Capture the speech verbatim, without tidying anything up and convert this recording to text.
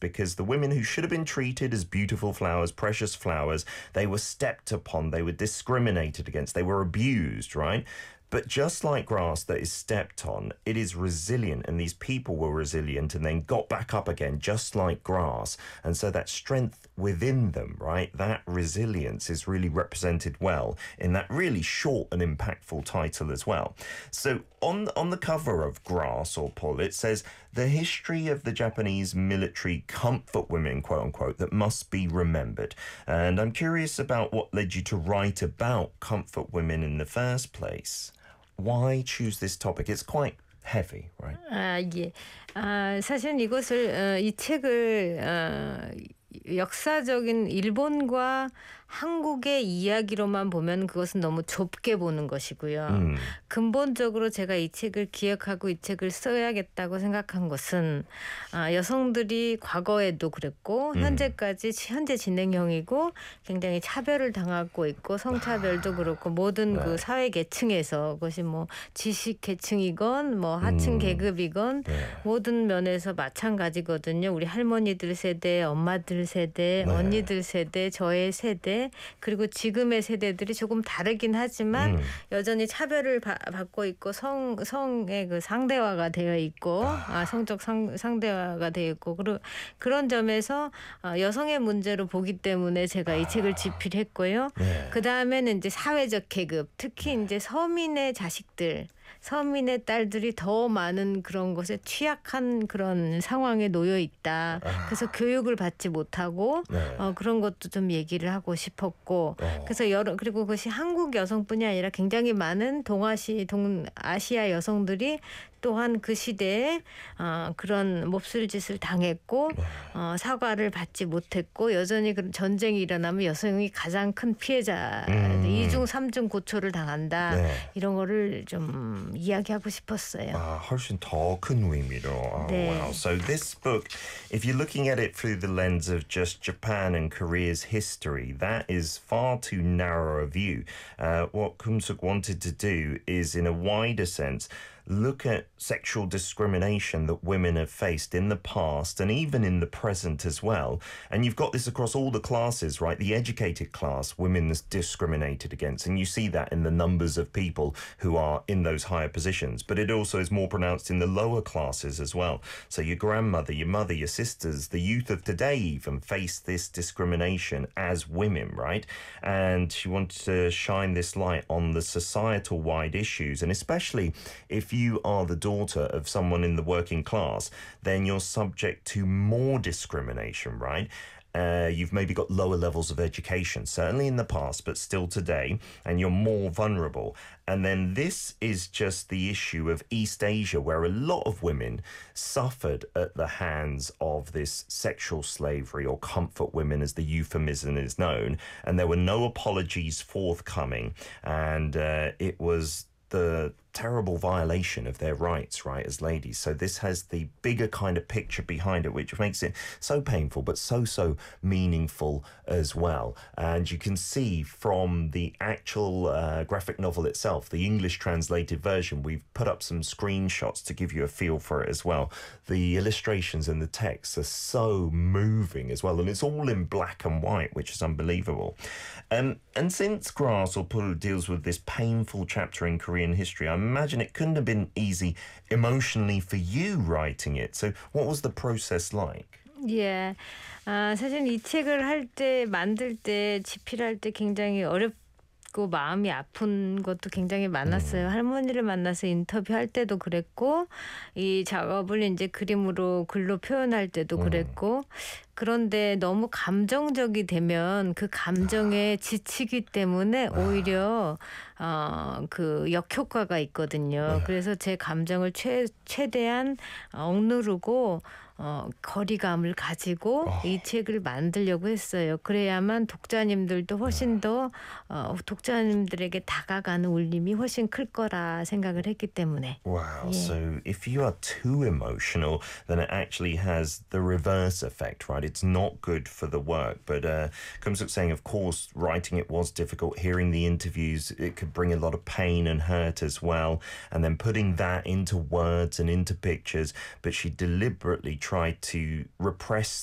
because the women who should have been treated as beautiful flowers, precious flowers, they were stepped upon, they were discriminated against, they were abused, right? But just like grass that is stepped on, it is resilient, and these people were resilient and then got back up again, just like grass. And so that strength within them, right, that resilience is really represented well in that really short and impactful title as well. So on, on the cover of Grass or Pull, it says, the history of the Japanese military comfort women, quote unquote, that must be remembered. And I'm curious about what led you to write about comfort women in the first place. Why choose this topic? It's quite heavy, right? 아, 예. 아, 사실은 이것을 어, 이 책을 어, 역사적인 일본과 한국의 이야기로만 보면 그것은 너무 좁게 보는 것이고요. 음. 근본적으로 제가 이 책을 기억하고 이 책을 써야겠다고 생각한 것은 아, 여성들이 과거에도 그랬고 음. 현재까지 현재 진행형이고 굉장히 차별을 당하고 있고 성차별도 그렇고 모든 네. 그 사회 계층에서 그것이 뭐 지식 계층이건 뭐 하층 음. 계급이건 네. 모든 면에서 마찬가지거든요. 우리 할머니들 세대, 엄마들 세대, 네. 언니들 세대, 저의 세대 그리고 지금의 세대들이 조금 다르긴 하지만 음. 여전히 차별을 바, 받고 있고 성 성의 그 상대화가 되어 있고 아, 아 성적 상, 상대화가 되어 있고 그러, 그런 점에서 어, 여성의 문제로 보기 때문에 제가 이 책을 집필했고요. 네. 그 다음에는 이제 사회적 계급, 특히 이제 서민의 자식들. 서민의 딸들이 더 많은 그런 것에 취약한 그런 상황에 놓여 있다. 그래서 교육을 받지 못하고 네. 어, 그런 것도 좀 얘기를 하고 싶었고 어. 그래서 여러 그리고 그것이 한국 여성뿐이 아니라 굉장히 많은 동아시 동아시아 여성들이 또한 그 시대에 어, 그런 몹쓸 짓을 당했고 어, 사과를 받지 못했고 여전히 그런 전쟁이 일어나면 여성이 가장 큰 피해자 음. 이중 삼중 고초를 당한다. 네. 이런 거를 좀 이야기하고 싶었어요. 아, 훨씬 더 큰 의미로. Oh, 네. wow. So this book, if you're looking at it through the lens of just Japan and Korea's history, that is far too narrow a view. Uh, what Kumsuk wanted to do is, in a wider sense, look at sexual discrimination that women have faced in the past and even in the present as well. And you've got this across all the classes, right? The educated class, women is discriminated against. And you see that in the numbers of people who are in those higher positions. But it also is more pronounced in the lower classes as well. So your grandmother, your mother, your sisters, the youth of today even face this discrimination as women, right? And she wanted to shine this light on the societal wide issues. And especially if you are the daughter of someone in the working class, then you're subject to more discrimination, right? Uh, you've maybe got lower levels of education, certainly in the past, but still today, and you're more vulnerable. And then this is just the issue of East Asia, where a lot of women suffered at the hands of this sexual slavery, or comfort women as the euphemism is known, and there were no apologies forthcoming, and uh, it was the terrible violation of their rights, right, as ladies. So this has the bigger kind of picture behind it, which makes it so painful, but so, so meaningful as well. And you can see from the actual uh, graphic novel itself, the English translated version, we've put up some screenshots to give you a feel for it as well. The illustrations and the text are so moving as well, and it's all in black and white, which is unbelievable. Um, and since Grass or Puru deals with this painful chapter in Korean history, I imagine it couldn't have been easy emotionally for you writing it. So what was the process like? 예, 아, 사실 이 책을 할 때 만들 때 집필할 때 굉장히 어렵고 마음이 아픈 것도 굉장히 많았어요. 음. 할머니를 만나서 인터뷰할 때도 그랬고 이 작업을 이제 그림으로 글로 표현할 때도 그랬고. 음. 그런데 너무 감정적이 되면 그 감정에 지치기 때문에 오히려 어, 그 역효과가 있거든요. 그래서 제 감정을 최, 최대한 억누르고 어, 거리감을 가지고 어. 이 책을 만들려고 했어요. 그래야만 독자님들도 훨씬 더 어, 독자님들에게 다가가는 울림이 훨씬 클 거라 생각을 했기 때문에. Wow. 예. So if you are too emotional, then it actually has the reverse effect, right? It's not good for the work. But uh, Kumsuk saying, of course, writing it was difficult. Hearing the interviews, it could bring a lot of pain and hurt as well. And then putting that into words and into pictures. But she deliberately tried to repress